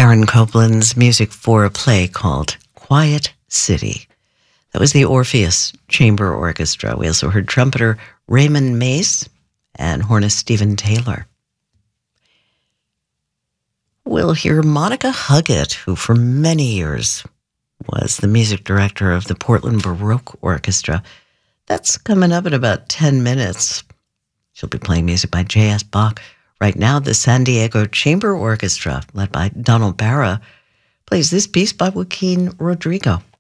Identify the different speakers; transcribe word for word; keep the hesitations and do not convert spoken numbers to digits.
Speaker 1: Aaron Copland's music for a play called Quiet City. That was the Orpheus Chamber Orchestra. We also heard trumpeter Raymond Mace and hornist Stephen Taylor. We'll hear Monica Huggett, who for many years was the music director of the Portland Baroque Orchestra. That's coming up in about ten minutes. She'll be playing music by J S. Bach. Right now, the San Diego Chamber Orchestra, led by Donald Barra, plays this piece by Joaquin Rodrigo.